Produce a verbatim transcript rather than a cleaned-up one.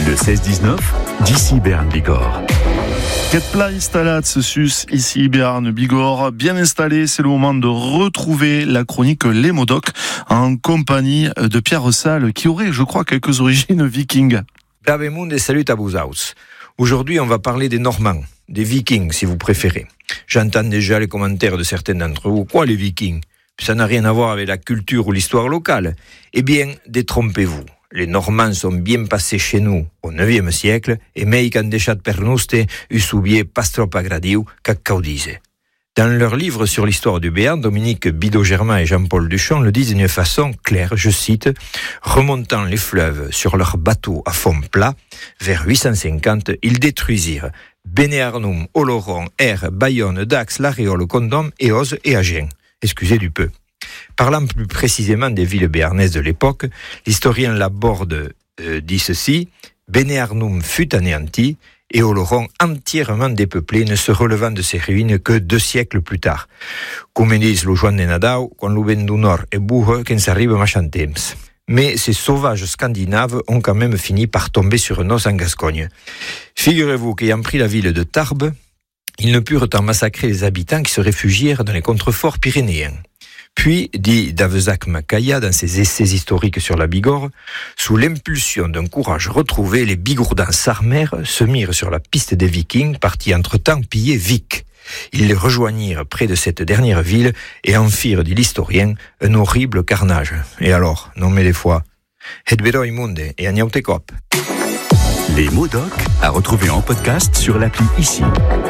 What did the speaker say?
Le seize dix-neuf, d'ici Berne Bigorre. Quelle place talade ce sus ici Berne Bigorre, bien installé, c'est le moment de retrouver la chronique Les Modocs en compagnie de Pierre Ressal qui aurait, je crois, quelques origines vikings. Bravemundo et salut à Bouzaus. Aujourd'hui, on va parler des Normands, des Vikings si vous préférez. J'entends déjà les commentaires de certains d'entre vous. Quoi les Vikings ? Ça n'a rien à voir avec la culture ou l'histoire locale. Eh bien, détrompez-vous. Les Normands sont bien passés chez nous au neuvième siècle et mei qu'han deixat per noste usubier pas trop agradiu qu'au disait. Dans leur livre sur l'histoire du Béarn, Dominique Bidault-Germain et Jean-Paul Duchamp le disent d'une façon claire, je cite, « Remontant les fleuves sur leurs bateaux à fond plat, vers huit cent cinquante, ils détruisirent Bénéarnum, Oloron, Aire, Bayonne, Dax, La Réole, Condom, Éosse et Agen. » Excusez du peu. Parlant plus précisément des villes béarnaises de l'époque, l'historien Laborde euh, dit ceci, « Bénéarnum fut anéanti, et Oloron entièrement dépeuplé, ne se relevant de ses ruines que deux siècles plus tard. Comme disent le Joan de Nadau, quand le vent du nord est bourre, qu'on s'arrive machin temps. » Mais ces sauvages scandinaves ont quand même fini par tomber sur nos en Gascogne. Figurez-vous qu'ayant pris la ville de Tarbes, ils ne purent en massacrer les habitants qui se réfugièrent dans les contreforts pyrénéens. Puis, dit Davezac Macaya dans ses essais historiques sur la Bigorre, sous l'impulsion d'un courage retrouvé, les Bigourdans s'armèrent, se mirent sur la piste des Vikings, partis entre-temps piller Vic. Ils les rejoignirent près de cette dernière ville et en firent, dit l'historien, un horrible carnage. Et alors, non mais des fois, et vero immunde et agnaute cop. Les Modocs à retrouver en podcast sur l'appli Ici.